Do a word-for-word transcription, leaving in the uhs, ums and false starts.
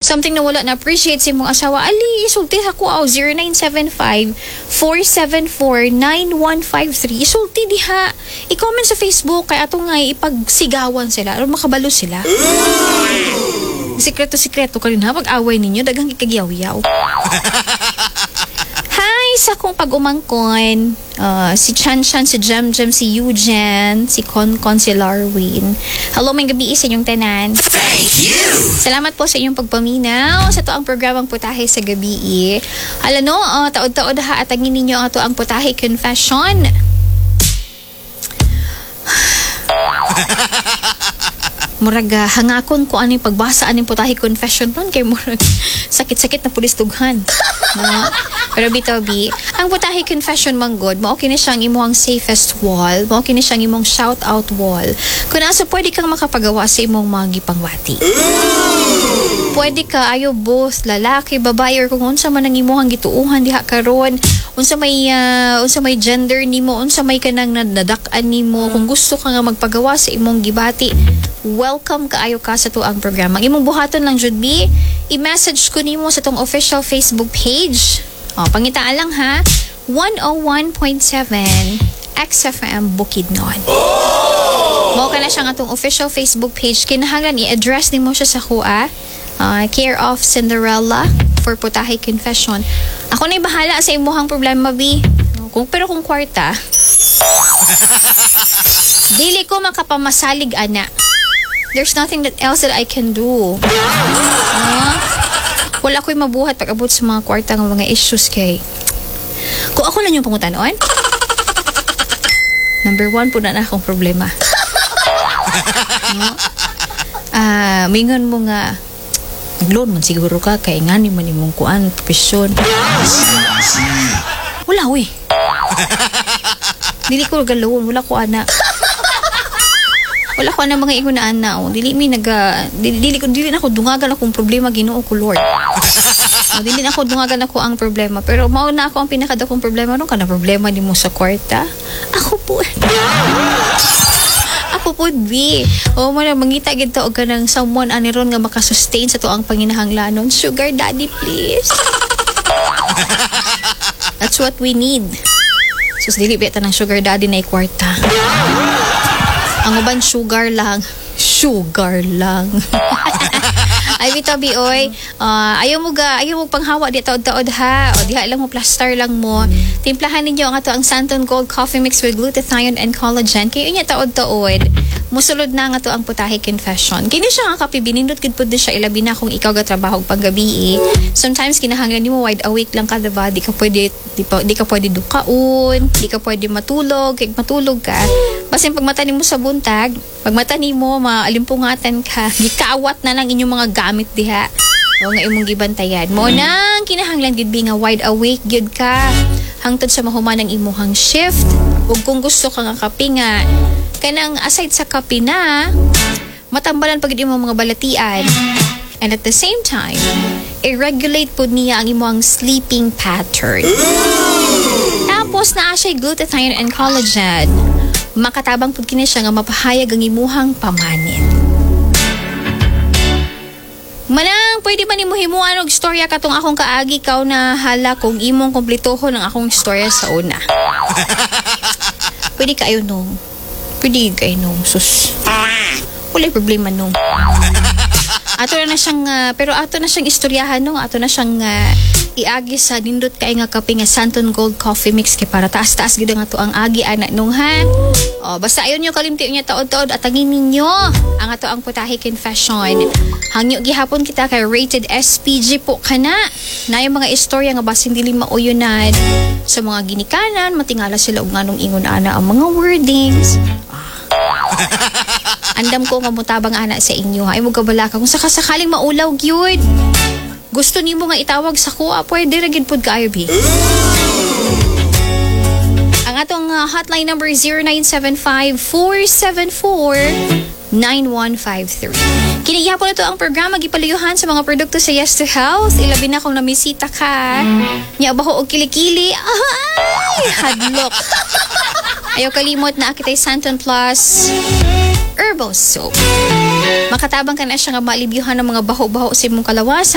something na wala na appreciate sa imong asawa, ali, isulti ako aw zero nine seven five, four seven four, nine one five three. Isulti diha. I-comment sa Facebook kay ato nga ipagsigawan sila aron makabalo sila. Sikreto-sikreto ka rin ha, pag-away ninyo, dagang ikagyaw-yaw. Hi, sa kong pag-umangkon, uh, si Chan Chan, si Jem Jem, si Eugen, si Con Con, si Larwin. Hello, may gabi sa inyong tanan. Thank you! Salamat po sa inyong pagpaminaw sa to ang programang Putahe sa Gabi. Alam no, uh, taod-taod ha, atagin ninyo ang to ang Putahe Confession. Murag uh, hangakon ko aning pagbasa aning Putahe Confession nun kay murag sakit-sakit na pulis tughan. No? Pero bitaw-bi, ang Putahe Confession manggod, mao kini siyang imong safest wall, mao kini siyang imong shout out wall. Kung asa pwede kang makapagawa sa imong mga gipangwati. Pwede ka ayo both lalaki, babae or kung unsa man ang imong gituuhan diha karon, unsa may uh, unsa may gender nimo, unsa may kanang nadak-an nimo, kung gusto ka nga magpagawa sa imong gibati, welcome kaayo ka sa tuang programa. Ang imong buhaton lang jud bi, i-message ko nimo sa tong official Facebook page. O, pangitaan lang ha, one oh one point seven X F M Bukidnon. Oh! Mao ka na siya nga tong official Facebook page. Kinahanglan i-address nimo siya sa kuha. Uh, care of Cinderella for Putahe Confession. Ako na'y bahala sa imuhang problema, bi. Kung, pero kung kwarta, dili ko makapamasalig, ana. There's nothing that else that I can do. Uh, wala ko'y mabuhat pag abot sa mga kwarta ng mga issues kay. Kung ako lang yung pangutanon, number one po na na akong problema. No? Ah, uh, mingon mo nga, nag-loan man siguro ka kay ngani man imong kuan profesyon. Wala we. Dili ko galawon, wala ko ana. Wala ko ana mga ingon na ana. Oh. Dili mi naga dili, dili ko dili na ko dungagan akong problema Ginoo ko Lord. Oh, dili na ko dungagan ako ang problema, pero mao na ako ang pinakadakong problema no kana problema nimo sa kwarta. Ako po. Ako po, B. O, mo na, mangita gito o ka ng someone aniron nga makasustain sa to ang panginahanglanon. Sugar daddy, please. That's what we need. Sus, dili beta ng sugar daddy na ikwarta. Ang uban, sugar lang. Sugar lang. Ay, bitaw, B, oy. Uh, ayaw mo ga, ayaw mo panghawa di taod-taod ha. O, diha lang mo, plaster lang mo. Timplahan ninyo ang ato ang Santon Gold Coffee Mix with glutathione and collagen. Kayo niya taod-taod. Musulod na nga to ang Putahe Confession. Kini siya nga kape, binindot gid pud siya ilabi na kung ikaw ga trabaho pag gabi. Sometimes kinahanglan nimo wide awake lang ka, diba? Di ka pwede di, pa, di ka pwede dukaon, di ka pwede matulog, kay matulog ka. Basin pag mata nimo sa buntag, pag mata nimo maalimpungatan ka, gikaawat na lang inyong mga gamit diha. O nga imong gibantayan. Mo nang kinahanglan gid bi nga wide awake gyud ka hangtod sa mahuman ang imuhang shift. Ug kung gusto ka nga kape nga kanang aside sa kape na matambalan pagid imong mga balatian, and at the same time i-regulate pud niya ang imong sleeping pattern. Tapos naa siya glutathione and collagen, makatabang pud kini siya nga mapahayag ang imuhang pamanit. Manang, pwede ba ni mo himuan og istorya katong akong kaagi kaw na hala kung imong kompletohon ang akong istorya sa una. Pwede kayo nung. Pwede kayo nung. Sus. Wala'y problema nung. Ato na na siyang, uh, pero ato na siyang istoryahan nung. Ato na siyang uh, iagi sa nindot kay nga kape nga Santon Gold Coffee Mix kay para taas-taas gid nga to ang agi ana nung ha. O, basta ayon nyo kalimti niya taod-taod at tagin ninyo ang ato ang Putahe Confession. Hangyo gihapon kita kay rated S P G po kana. Na yung mga istorya nga basin dili mauyonan sa mga ginikanan, matingala sila og nganong ingon ana ang mga wordings. Ah. Andam ko nga mutabang ana sa inyo ha. Ay mo gabala ka kung sakasakaling maulaw gyud. Gusto nimo nga itawag sa kuha, pwede ra gid pud kaayo bi. Ang atong uh, hotline number zero nine seven five, four seven four, nine one five three. Kinigihapon na to ang programa gipaluyuhan sa mga produkto sa Yes to Health. Ilabi na kung namisita ka. Nya baho og kilikili. Ay, hadlok. Ayaw kalimot na akitay Santon Plus Herbal Soap. Makatabang ka na siya nga malibyuhan ng mga baho-baho sa imong kalawasan.